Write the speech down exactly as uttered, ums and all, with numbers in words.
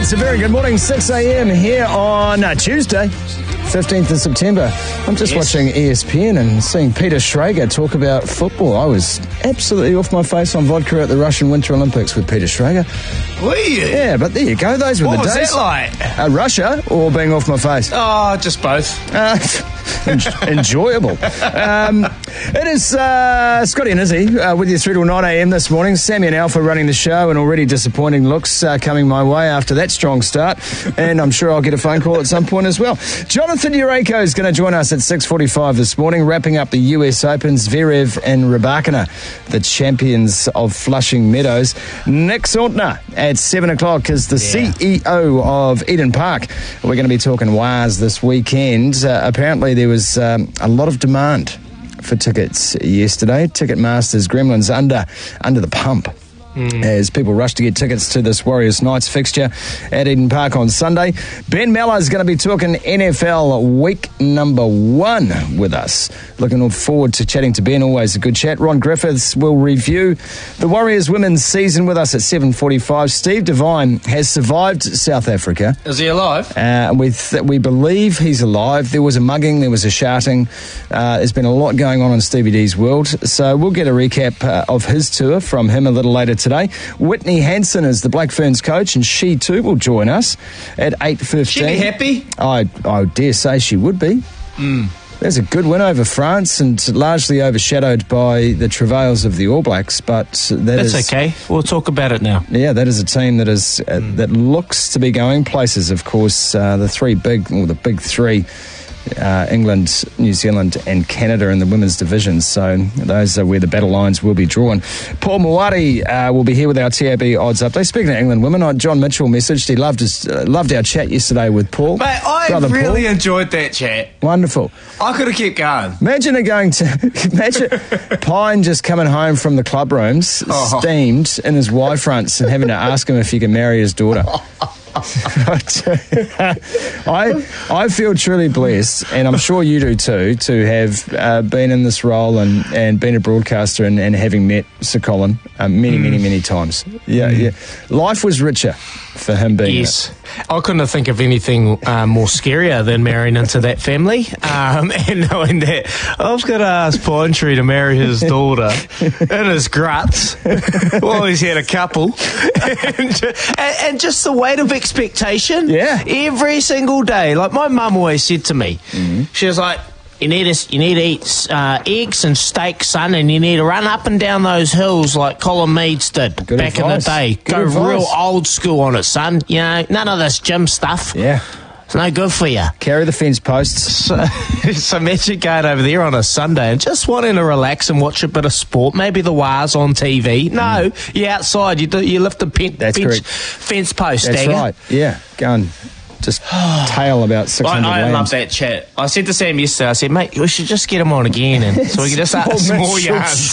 It's a very good morning, six a.m. here on uh, Tuesday, fifteenth of September. I'm just yes. watching E S P N and seeing Peter Schrager talk about football. I was absolutely off my face on vodka at the Russian Winter Olympics with Peter Schrager. Were you? Yeah, but there you go. Those were what the days. What was that Uh, like? Russia or being off my face? Oh, just both. Uh, enjoyable. Um, it is uh, Scotty and Izzy uh, with you through till nine a.m. this morning. Sammy and Alpha running the show, and already disappointing looks uh, coming my way after that strong start. And I'm sure I'll get a phone call at some point as well. Jonathan Ureko is going to join us at six forty-five this morning, wrapping up the U S Opens. Zverev and Rybakina, the champions of Flushing Meadows. Nick Sauntner at seven o'clock is the yeah. C E O of Eden Park. We're going to be talking wires this weekend. Uh, apparently there was um, a lot of demand for tickets yesterday. Ticketmaster's Gremlins under under the pump. Mm. As people rush to get tickets to this Warriors Knights fixture at Eden Park on Sunday. Ben Mallow is going to be talking N F L week number one with us. Looking forward to chatting to Ben, always a good chat. Ron Griffiths will review the Warriors women's season with us at seven forty-five. Steve Devine has survived South Africa. Is he alive? Uh, we, th- we believe he's alive. There was a mugging, there was a shouting. Uh, there's been a lot going on in Stevie D's world. So we'll get a recap uh, of his tour from him a little later today. Today. Whitney Hansen is the Black Ferns coach, and she too will join us at eight fifteen. She'll be happy? I, I dare say she would be. Mm. There's a good win over France and largely overshadowed by the travails of the All Blacks, but that That's is, okay. We'll talk about it now. Yeah, that is a team that is uh, mm. that looks to be going places. Of course, uh, the three big, or the big three, Uh, England, New Zealand and Canada in the women's division. So those are where the battle lines will be drawn. Paul Mawari uh, will be here with our T A B odds update. Speaking of England women, uh, John Mitchell messaged. He loved his, uh, loved our chat yesterday with Paul. Mate, I Brother really Paul. enjoyed that chat. Wonderful. I could have kept going. Imagine it going to... Imagine Pine just coming home from the club rooms, oh. steamed in his Y fronts and having to ask him if he can marry his daughter. I I feel truly blessed, and I'm sure you do too, to have uh, been in this role and, and been a broadcaster and, and having met Sir Colin um, many, mm. many, many times. Yeah, mm. yeah. Life was richer for him being Yes. It. I couldn't think of anything uh, more scarier than marrying into that family um, and knowing that I was going to ask Pine Tree to marry his daughter in his gruts while he's had a couple. and, and, and just the weight of expectation yeah. every single day. Like my mum always said to me, mm-hmm. she was like, You need, to, you need to eat uh, eggs and steak, son, and you need to run up and down those hills like Colin Meads did Good back advice. in the day. Good Go advice. real old school on it, son. You know, none of this gym stuff. Yeah. It's no good for you. Carry the fence posts. So, so imagine going over there on a Sunday and just wanting to relax and watch a bit of sport. Maybe the Wars on T V. No, mm. you're outside. You do, you lift the pen, That's bench, correct. fence post. That's dagger. right. Yeah. Go and just tail about six hundred I, I lambs. love that chat. I said to Sam yesterday, I said, mate, we should just get him on again and so we can just ask some more yarns.